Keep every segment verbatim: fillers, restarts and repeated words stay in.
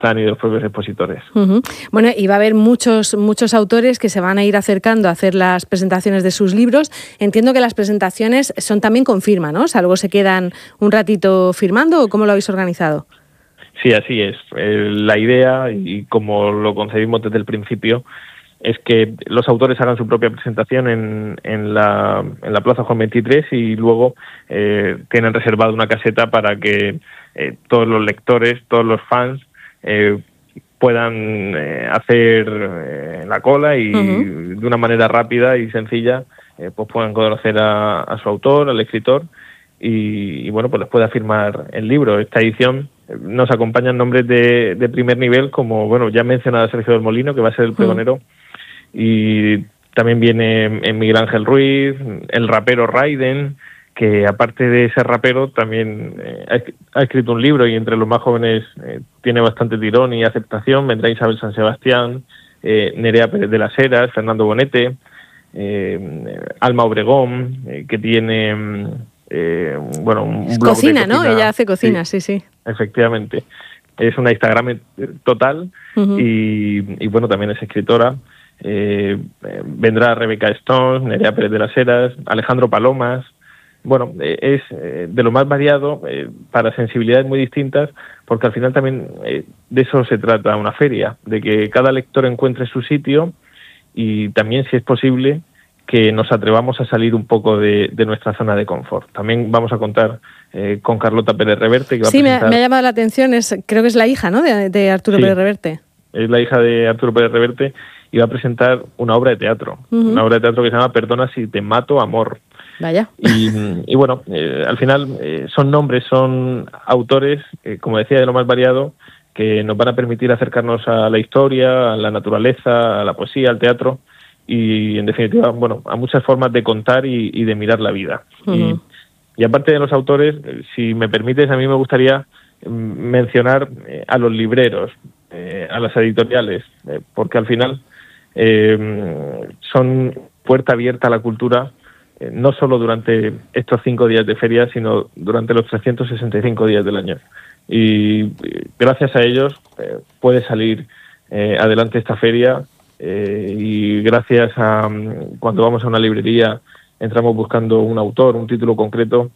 están y de los propios expositores. Uh-huh. Bueno, y va a haber muchos, muchos autores que se van a ir acercando a hacer las presentaciones de sus libros. Entiendo que las presentaciones son también con firma, ¿no? O sea, luego se quedan un ratito firmando, ¿o cómo lo habéis organizado? Sí, así es. Eh, la idea, y como lo concebimos desde el principio, es que los autores hagan su propia presentación en, en, la, en la Plaza Juan veintitrés y luego eh, tienen reservada una caseta para que eh, todos los lectores, todos los fans eh, puedan eh, hacer eh, la cola y uh-huh. de una manera rápida y sencilla eh, pues puedan conocer a, a su autor, al escritor y, y bueno, pues les pueda firmar el libro. Esta edición nos acompañan nombres de, de primer nivel como, bueno, ya mencionado Sergio del Molino, que va a ser el pregonero, uh-huh. y también viene Miguel Ángel Ruiz, el rapero Raiden, que aparte de ser rapero también eh, ha escrito un libro y entre los más jóvenes eh, tiene bastante tirón y aceptación. Vendrá Isabel San Sebastián, eh, Nerea Pérez de las Heras, Fernando Bonete, eh, Alma Obregón, eh, que tiene eh, bueno un blog cocina, de ¿no? cocina. Ella hace cocina, sí, sí. sí. Efectivamente. Es una Instagram total uh-huh. y, y bueno, también es escritora. Eh, eh, vendrá Rebeca Stones, Nerea Pérez de las Heras, Alejandro Palomas. Bueno, eh, es eh, de lo más variado eh, para sensibilidades muy distintas, porque al final también eh, de eso se trata una feria, de que cada lector encuentre su sitio y también, si es posible, que nos atrevamos a salir un poco de, de nuestra zona de confort. También vamos a contar eh, con Carlota Pérez Reverte. Que va sí, a presentar... me, me ha llamado la atención, es, creo que es la hija, ¿no?, de, de Arturo sí, Pérez Reverte. Es la hija de Arturo Pérez Reverte y va a presentar una obra de teatro, uh-huh. una obra de teatro que se llama Perdona si te mato, amor. Vaya. Y, y bueno, eh, al final eh, son nombres, son autores, eh, como decía, de lo más variado, que nos van a permitir acercarnos a la historia, a la naturaleza, a la poesía, al teatro y, en definitiva, bueno, a muchas formas de contar y, y de mirar la vida. Uh-huh. Y, y aparte de los autores, eh, si me permites, a mí me gustaría eh, mencionar eh, a los libreros, eh, a las editoriales, eh, porque al final eh, son puerta abierta a la cultura, no solo durante estos cinco días de feria, sino durante los trescientos sesenta y cinco días del año. Y gracias a ellos eh, puede salir eh, adelante esta feria eh, y gracias a cuando vamos a una librería entramos buscando un autor, un título concreto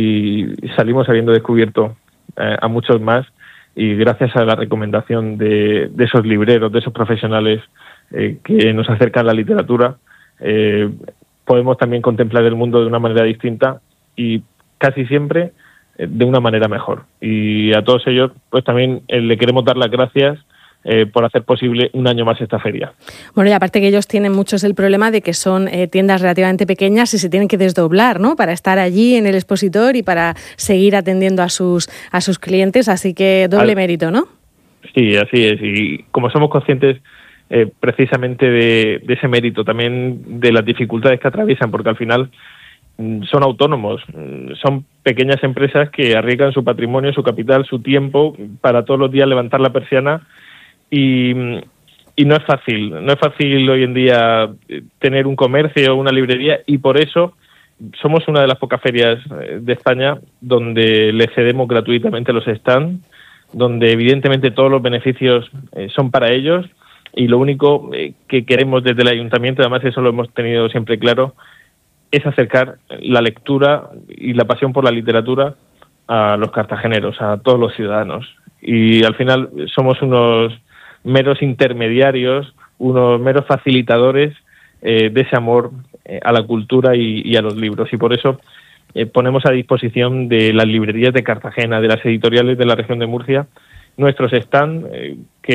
y salimos habiendo descubierto eh, a muchos más y gracias a la recomendación de, de esos libreros, de esos profesionales eh, que nos acercan a la literatura, eh, podemos también contemplar el mundo de una manera distinta y casi siempre de una manera mejor. Y a todos ellos, pues también eh, le queremos dar las gracias eh, por hacer posible un año más esta feria. Bueno, y aparte que ellos tienen muchos el problema de que son eh, tiendas relativamente pequeñas y se tienen que desdoblar, ¿no?, para estar allí en el expositor y para seguir atendiendo a sus a sus clientes, así que doble Al... mérito, ¿no? Sí, así es. Y como somos conscientes Eh, precisamente de, de ese mérito, también de las dificultades que atraviesan, porque al final mm, son autónomos, mm, son pequeñas empresas que arriesgan su patrimonio, su capital, su tiempo para todos los días levantar la persiana y, y no es fácil, no es fácil hoy en día tener un comercio o una librería y por eso somos una de las pocas ferias de España donde le cedemos gratuitamente los stands, donde evidentemente todos los beneficios eh, son para ellos. Y lo único eh, que queremos desde el ayuntamiento, además eso lo hemos tenido siempre claro, es acercar la lectura y la pasión por la literatura a los cartageneros, a todos los ciudadanos. Y al final somos unos meros intermediarios, unos meros facilitadores eh, de ese amor eh, a la cultura y, y a los libros. Y por eso eh, ponemos a disposición de las librerías de Cartagena, de las editoriales de la región de Murcia, nuestros stands eh,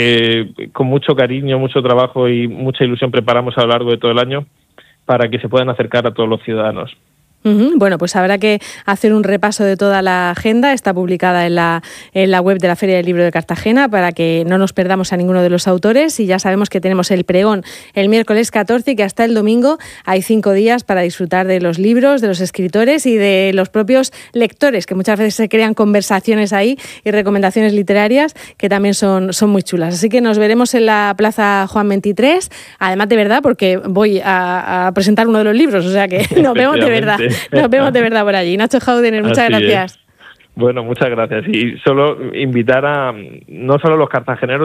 que con mucho cariño, mucho trabajo y mucha ilusión preparamos a lo largo de todo el año para que se puedan acercar a todos los ciudadanos. Uh-huh. Bueno, pues habrá que hacer un repaso de toda la agenda. Está publicada en la, en la web de la Feria del Libro de Cartagena para que no nos perdamos a ninguno de los autores y ya sabemos que tenemos el pregón el miércoles catorce y que hasta el domingo hay cinco días para disfrutar de los libros, de los escritores y de los propios lectores, que muchas veces se crean conversaciones ahí y recomendaciones literarias que también son, son muy chulas. Así que nos veremos en la Plaza Juan veintitrés, además de verdad porque voy a, a presentar uno de los libros, o sea que nos vemos de verdad. Nos vemos de verdad por allí. Nacho Haudener, muchas Así gracias. Es. Bueno, muchas gracias. Y solo invitar a, no solo a los cartageneros,